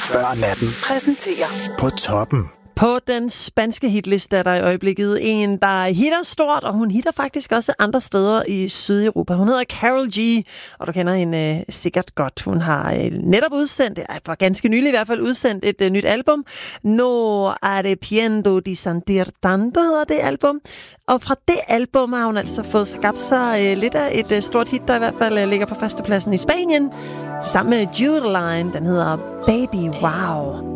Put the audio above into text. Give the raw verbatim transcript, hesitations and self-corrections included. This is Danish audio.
Før natten. Præsenterer På toppen. På den spanske hitliste er der i øjeblikket en, der hitter stort, og hun hitter faktisk også andre steder i Sydeuropa. Hun hedder Karol G, og du kender hende øh, sikkert godt. Hun har øh, netop udsendt, øh, for ganske nylig i hvert fald, udsendt et øh, nyt album. No arrepiento de sentir tanto hedder det album. Og fra det album har hun altså fået skabt sig øh, lidt af et øh, stort hit, der i hvert fald øh, ligger på førstepladsen i Spanien. Sammen med Judeline, den hedder Baby Wow.